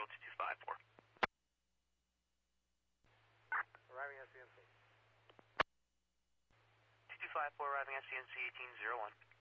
Control 2254. Arriving at CNC. 2254, arriving at CNC 1801.